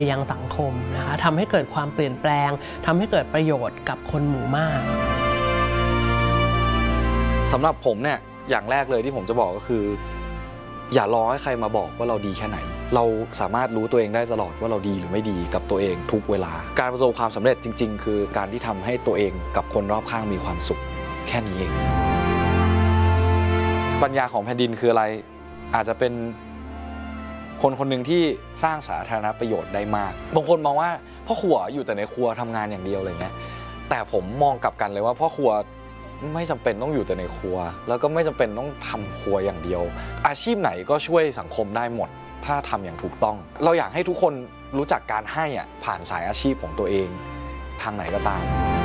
ยังสังคมนะคะทำให้เกิดความเปลี่ยนแปลงทำให้เกิดประโยชน์กับคนหมู่มากสำหรับผมเนี่ยอย่างแรกเลยที่ผมจะบอกก็คืออย่ารอให้ใครมาบอกว่าเราดีแค่ไหนเราสามารถรู้ตัวเองได้ตลอดว่าเราดีหรือไม่ดีกับตัวเองทุกเวลาการประสบความสำเร็จจริงๆคือการที่ทำให้ตัวเองกับคนรอบข้างมีความสุขแค่นี้เองปัญญาของแผ่นดินคืออะไรอาจจะเป็นคนคนหนึ่งที่สร้างสาธารณประโยชน์ได้มากบางคนมองว่าพ่อครัวอยู่แต่ในครัวทำงานอย่างเดียวอะไรเงี้ยแต่ผมมองกลับกันเลยว่าพ่อครัวไม่จำเป็นต้องอยู่แต่ในครัวแล้วก็ไม่จำเป็นต้องทำครัวอย่างเดียวอาชีพไหนก็ช่วยสังคมได้หมดถ้าทำอย่างถูกต้องเราอยากให้ทุกคนรู้จักการให้ผ่านสายอาชีพของตัวเองทางไหนก็ตาม